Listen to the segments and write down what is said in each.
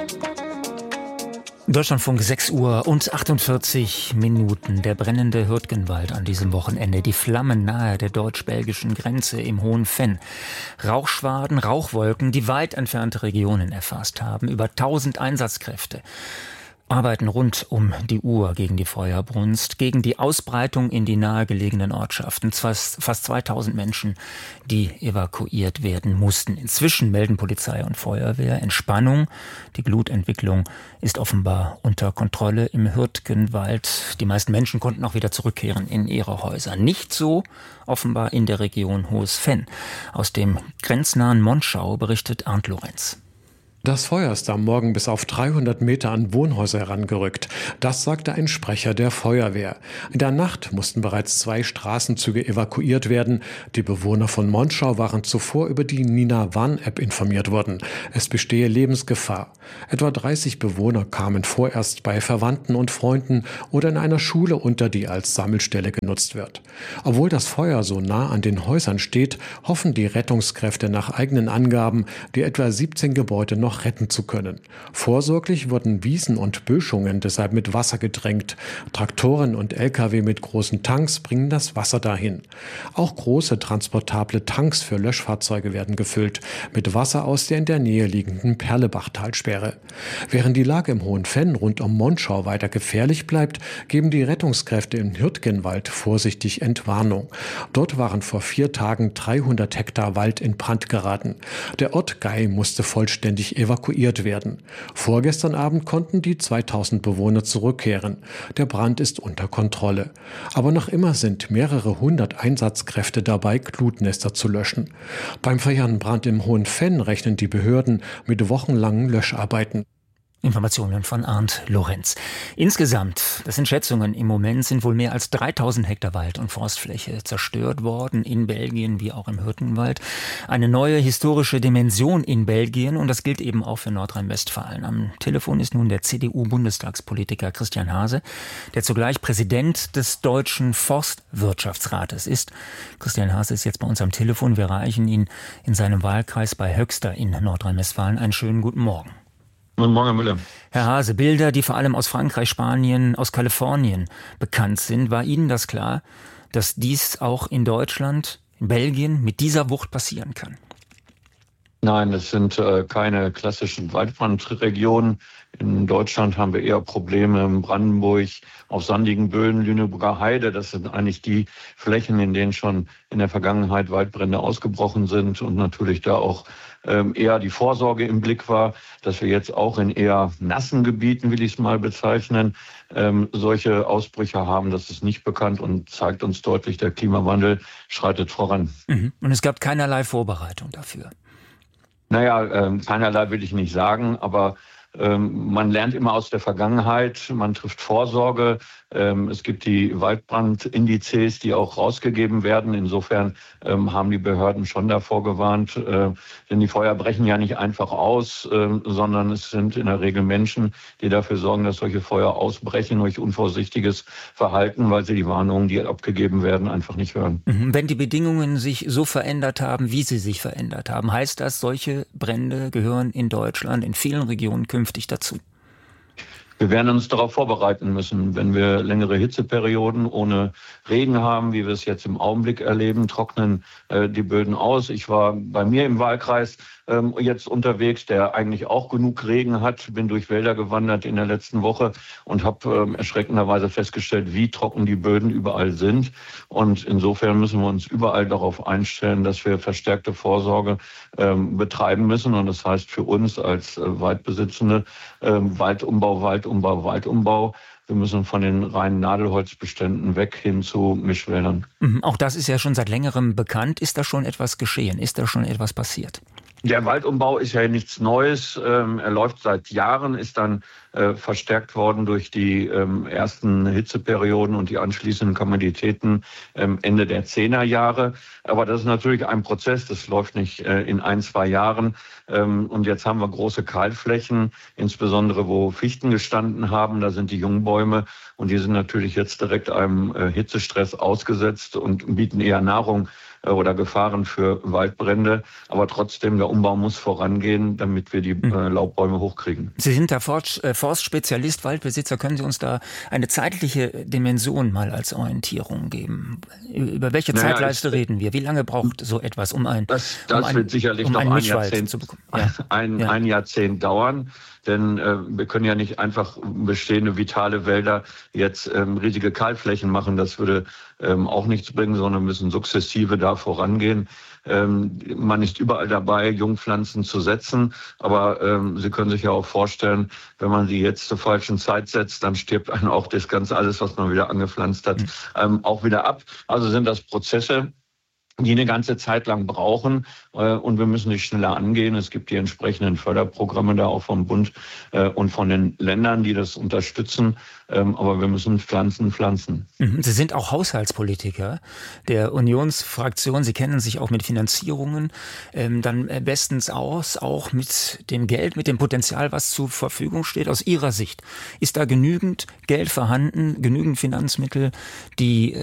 Deutschlandfunk, 6:48 Der brennende Hürtgenwald an diesem Wochenende. Die Flammen nahe der deutsch-belgischen Grenze im Hohen Venn. Rauchschwaden, Rauchwolken, die weit entfernte Regionen erfasst haben. Über 1000 Einsatzkräfte arbeiten rund um die Uhr gegen die Feuerbrunst, gegen die Ausbreitung in die nahegelegenen Ortschaften. Fast 2000 Menschen, die evakuiert werden mussten. Inzwischen melden Polizei und Feuerwehr Entspannung. Die Glutentwicklung ist offenbar unter Kontrolle im Hürtgenwald. Die meisten Menschen konnten auch wieder zurückkehren in ihre Häuser. Nicht so offenbar in der Region Hohes Venn. Aus dem grenznahen Monschau berichtet Arndt Lorenz. Das Feuer ist am Morgen bis auf 300 Meter an Wohnhäuser herangerückt. Das sagte ein Sprecher der Feuerwehr. In der Nacht mussten bereits 2 Straßenzüge evakuiert werden. Die Bewohner von Monschau waren zuvor über die Nina Warn-App informiert worden. Es bestehe Lebensgefahr. Etwa 30 Bewohner kamen vorerst bei Verwandten und Freunden oder in einer Schule unter, die als Sammelstelle genutzt wird. Obwohl das Feuer so nah an den Häusern steht, hoffen die Rettungskräfte nach eigenen Angaben, die etwa 17 Gebäude noch retten zu können. Vorsorglich wurden Wiesen und Böschungen deshalb mit Wasser gedrängt. Traktoren und Lkw mit großen Tanks bringen das Wasser dahin. Auch große transportable Tanks für Löschfahrzeuge werden gefüllt, mit Wasser aus der in der Nähe liegenden Perlebach-Talsperre. Während die Lage im Hohen Venn rund um Monschau weiter gefährlich bleibt, geben die Rettungskräfte im Hürtgenwald vorsichtig Entwarnung. Dort waren vor 4 Tagen 300 Hektar Wald in Brand geraten. Der Ort Gei musste vollständig evakuiert werden. Vorgestern Abend konnten die 2000 Bewohner zurückkehren. Der Brand ist unter Kontrolle. Aber noch immer sind mehrere hundert Einsatzkräfte dabei, Glutnester zu löschen. Beim Feuerbrand im Hohen Venn rechnen die Behörden mit wochenlangen Löscharbeiten. Informationen von Arndt Lorenz. Insgesamt, das sind Schätzungen, im Moment sind wohl mehr als 3000 Hektar Wald- und Forstfläche zerstört worden, in Belgien wie auch im Hürtgenwald. Eine neue historische Dimension in Belgien, und das gilt eben auch für Nordrhein-Westfalen. Am Telefon ist nun der CDU-Bundestagspolitiker Christian Hase, der zugleich Präsident des Deutschen Forstwirtschaftsrates ist. Christian Hase ist jetzt bei uns am Telefon. Wir erreichen ihn in seinem Wahlkreis bei Höxter in Nordrhein-Westfalen. Einen schönen guten Morgen. Guten Morgen, Herr Müller. Herr Hase, Bilder, die vor allem aus Frankreich, Spanien, aus Kalifornien bekannt sind. War Ihnen das klar, dass dies auch in Deutschland, in Belgien mit dieser Wucht passieren kann? Nein, es sind keine klassischen Waldbrandregionen. In Deutschland haben wir eher Probleme in Brandenburg, auf sandigen Böden, Lüneburger Heide. Das sind eigentlich die Flächen, in denen schon in der Vergangenheit Waldbrände ausgebrochen sind und natürlich da auch eher die Vorsorge im Blick war, dass wir jetzt auch in eher nassen Gebieten, will ich es mal bezeichnen, solche Ausbrüche haben. Das ist nicht bekannt und zeigt uns deutlich, der Klimawandel schreitet voran. Und es gab keinerlei Vorbereitung dafür? Naja, keinerlei will ich nicht sagen, aber man lernt immer aus der Vergangenheit, man trifft Vorsorge. Es gibt die Waldbrandindizes, die auch rausgegeben werden. Insofern haben die Behörden schon davor gewarnt. Denn die Feuer brechen ja nicht einfach aus, sondern es sind in der Regel Menschen, die dafür sorgen, dass solche Feuer ausbrechen durch unvorsichtiges Verhalten, weil sie die Warnungen, die abgegeben werden, einfach nicht hören. Wenn die Bedingungen sich so verändert haben, wie sie sich verändert haben, heißt das, solche Brände gehören in Deutschland in vielen Regionen künftig dazu? Wir werden uns darauf vorbereiten müssen, wenn wir längere Hitzeperioden ohne Regen haben, wie wir es jetzt im Augenblick erleben, trocknen die Böden aus. Ich war bei mir im Wahlkreis jetzt unterwegs, der eigentlich auch genug Regen hat. Bin durch Wälder gewandert in der letzten Woche und habe erschreckenderweise festgestellt, wie trocken die Böden überall sind. Und insofern müssen wir uns überall darauf einstellen, dass wir verstärkte Vorsorge betreiben müssen. Und das heißt für uns als Waldbesitzende Waldumbau. Wir müssen von den reinen Nadelholzbeständen weg hin zu Mischwäldern. Auch das ist ja schon seit längerem bekannt. Ist da schon etwas geschehen? Ist da schon etwas passiert? Der Waldumbau ist ja nichts Neues. Er läuft seit Jahren, ist dann verstärkt worden durch die ersten Hitzeperioden und die anschließenden Kapazitäten Ende der 10er Jahre. Aber das ist natürlich ein Prozess, das läuft nicht in 1-2 Jahren. Und jetzt haben wir große Kahlflächen, insbesondere wo Fichten gestanden haben. Da sind die Jungbäume und die sind natürlich jetzt direkt einem Hitzestress ausgesetzt und bieten eher Nahrung oder Gefahren für Waldbrände. Aber trotzdem, der Umbau muss vorangehen, damit wir die Laubbäume hochkriegen. Sie sind der Forstspezialist, Waldbesitzer. Können Sie uns da eine zeitliche Dimension mal als Orientierung geben? Über welche Zeitleiste reden wir? Wie lange braucht so etwas, um das wird sicherlich noch ein Jahrzehnt zu bekommen? Ein Jahrzehnt dauern. Denn wir können ja nicht einfach bestehende vitale Wälder jetzt riesige Kahlflächen machen. Das würde auch nichts bringen, sondern müssen sukzessive da vorangehen. Man ist überall dabei, Jungpflanzen zu setzen. Aber Sie können sich ja auch vorstellen, wenn man sie jetzt zur falschen Zeit setzt, dann stirbt einem auch das ganze alles, was man wieder angepflanzt hat, auch wieder ab. Also sind das Prozesse, die eine ganze Zeit lang brauchen, und wir müssen die schneller angehen. Es gibt die entsprechenden Förderprogramme da auch vom Bund und von den Ländern, die das unterstützen, aber wir müssen pflanzen. Sie sind auch Haushaltspolitiker der Unionsfraktion. Sie kennen sich auch mit Finanzierungen dann bestens aus, auch mit dem Geld, mit dem Potenzial, was zur Verfügung steht. Aus Ihrer Sicht, ist da genügend Geld vorhanden, genügend Finanzmittel, die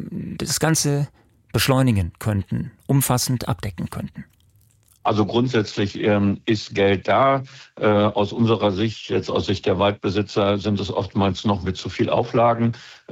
das Ganze beschleunigen könnten, umfassend abdecken könnten? Also grundsätzlich ist Geld da. Aus unserer Sicht, jetzt aus Sicht der Waldbesitzer, sind es oftmals noch mit zu viel Auflagen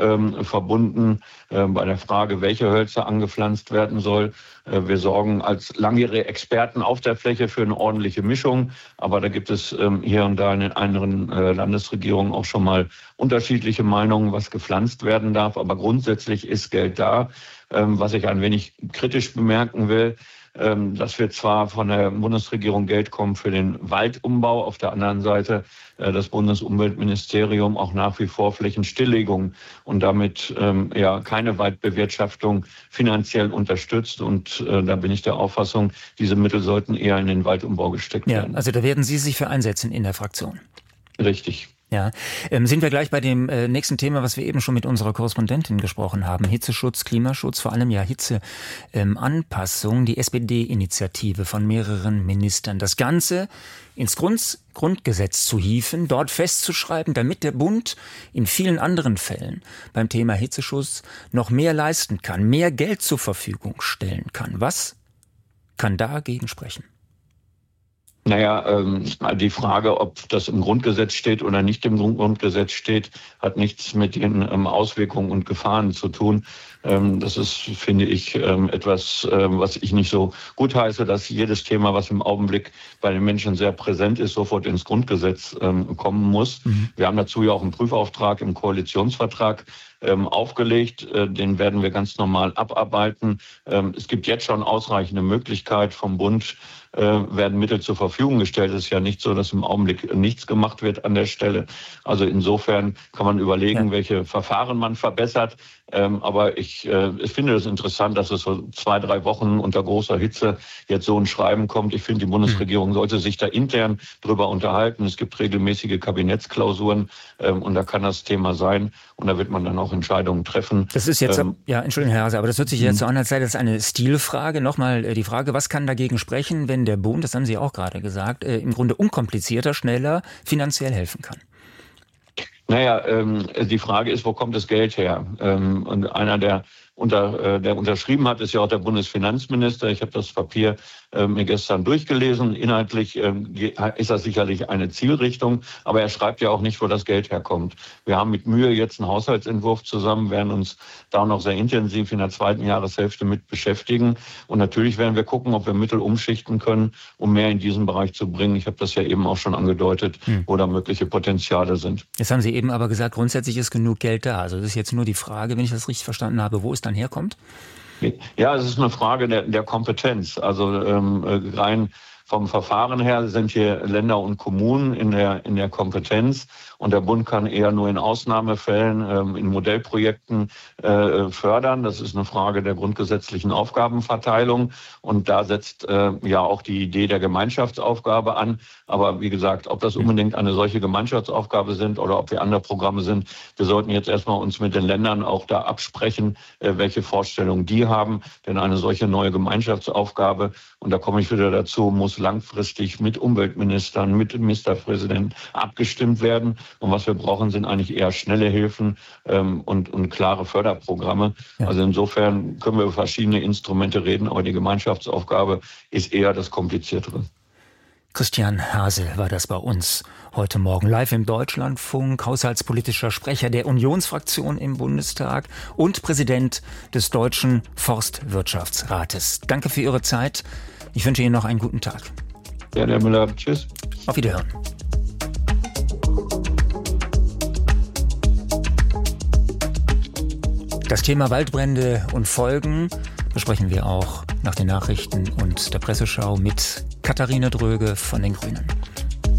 verbunden bei der Frage, welche Hölzer angepflanzt werden soll. Wir sorgen als langjährige Experten auf der Fläche für eine ordentliche Mischung. Aber da gibt es hier und da in den anderen Landesregierungen auch schon mal unterschiedliche Meinungen, was gepflanzt werden darf. Aber grundsätzlich ist Geld da. Was ich ein wenig kritisch bemerken will, dass wir zwar von der Bundesregierung Geld kommen für den Waldumbau, auf der anderen Seite das Bundesumweltministerium auch nach wie vor Flächenstilllegung und damit keine Waldbewirtschaftung finanziell unterstützt. Und da bin ich der Auffassung, diese Mittel sollten eher in den Waldumbau gesteckt werden. Also da werden Sie sich für einsetzen in der Fraktion. Richtig. Ja, sind wir gleich bei dem nächsten Thema, was wir eben schon mit unserer Korrespondentin gesprochen haben. Hitzeschutz, Klimaschutz, vor allem Hitzeanpassung, die SPD-Initiative von mehreren Ministern. Das Ganze ins Grundgesetz zu hieven, dort festzuschreiben, damit der Bund in vielen anderen Fällen beim Thema Hitzeschutz noch mehr leisten kann, mehr Geld zur Verfügung stellen kann. Was kann dagegen sprechen? Naja, die Frage, ob das im Grundgesetz steht oder nicht im Grundgesetz steht, hat nichts mit den Auswirkungen und Gefahren zu tun. Das ist, finde ich, etwas, was ich nicht so gut heiße, dass jedes Thema, was im Augenblick bei den Menschen sehr präsent ist, sofort ins Grundgesetz kommen muss. Wir haben dazu ja auch einen Prüfauftrag im Koalitionsvertrag aufgelegt. Den werden wir ganz normal abarbeiten. Es gibt jetzt schon ausreichende Möglichkeit vom Bund, werden Mittel zur Verfügung gestellt. Es ist ja nicht so, dass im Augenblick nichts gemacht wird an der Stelle. Also insofern kann man überlegen, welche Verfahren man verbessert. Aber ich finde es interessant, dass es so 2-3 Wochen unter großer Hitze jetzt so ein Schreiben kommt. Ich finde, die Bundesregierung sollte sich da intern drüber unterhalten. Es gibt regelmäßige Kabinettsklausuren und da kann das Thema sein. Und da wird man dann auch Entscheidungen treffen. Das ist jetzt, Entschuldigung, Herr Hase, aber das hört sich jetzt so an, als sei das eine Stilfrage. Nochmal die Frage, was kann dagegen sprechen, wenn der Bund, das haben Sie auch gerade gesagt, im Grunde unkomplizierter, schneller finanziell helfen kann? Naja, die Frage ist, wo kommt das Geld her? Und einer, der unterschrieben hat, ist ja auch der Bundesfinanzminister. Ich habe das Papier mir gestern durchgelesen. Inhaltlich ist das sicherlich eine Zielrichtung, aber er schreibt ja auch nicht, wo das Geld herkommt. Wir haben mit Mühe jetzt einen Haushaltsentwurf zusammen, werden uns da noch sehr intensiv in der zweiten Jahreshälfte mit beschäftigen. Und natürlich werden wir gucken, ob wir Mittel umschichten können, um mehr in diesen Bereich zu bringen. Ich habe das ja eben auch schon angedeutet, wo da mögliche Potenziale sind. Jetzt haben Sie eben aber gesagt, grundsätzlich ist genug Geld da. Also das ist jetzt nur die Frage, wenn ich das richtig verstanden habe, wo es dann herkommt? Ja, es ist eine Frage der Kompetenz. Also rein vom Verfahren her sind hier Länder und Kommunen in der Kompetenz und der Bund kann eher nur in Ausnahmefällen in Modellprojekten fördern. Das ist eine Frage der grundgesetzlichen Aufgabenverteilung und da setzt ja auch die Idee der Gemeinschaftsaufgabe an. Aber wie gesagt, ob das unbedingt eine solche Gemeinschaftsaufgabe sind oder ob wir andere Programme sind, wir sollten jetzt erstmal uns mit den Ländern auch da absprechen, welche Vorstellungen die haben. Denn eine solche neue Gemeinschaftsaufgabe, und da komme ich wieder dazu, muss muss langfristig mit Umweltministern, mit dem Ministerpräsidenten abgestimmt werden. Und was wir brauchen, sind eigentlich eher schnelle Hilfen und klare Förderprogramme. Ja. Also insofern können wir über verschiedene Instrumente reden, aber die Gemeinschaftsaufgabe ist eher das Kompliziertere. Christian Hasel war das bei uns heute Morgen live im Deutschlandfunk, haushaltspolitischer Sprecher der Unionsfraktion im Bundestag und Präsident des Deutschen Forstwirtschaftsrates. Danke für Ihre Zeit. Ich wünsche Ihnen noch einen guten Tag. Ja, Herr Müller. Tschüss. Auf Wiederhören. Das Thema Waldbrände und Folgen besprechen wir auch nach den Nachrichten und der Presseschau mit Katharina Dröge von den Grünen.